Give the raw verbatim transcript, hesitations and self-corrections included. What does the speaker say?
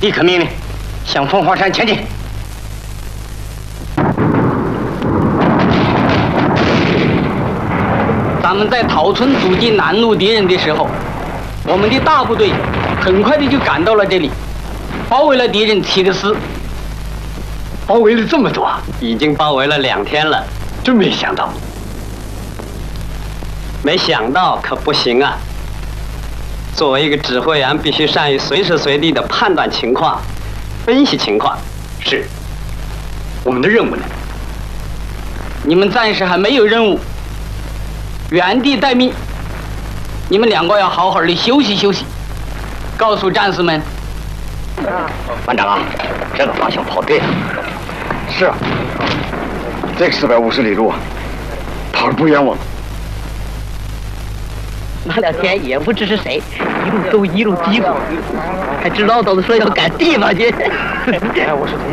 立刻命令向凤凰山前进。咱们在桃村阻击南路敌人的时候，我们的大部队很快的就赶到了这里，包围了敌人七个师。 包围了这么多， 已经包围了两天了， 真没想到。 没想到可不行啊！作为一个指挥员，必须善于随时随地的判断情况、分析情况。 是，我们的任务呢？ 你们暂时还没有任务，原地待命。你们两个要好好的休息休息。告诉战士们， 班长啊，这个方向跑对了。是啊，这四百五十里路啊，跑得不冤枉。 那两天也不知是谁，一路走一路疾走，还知道都是说要赶地方去。 哎，我是同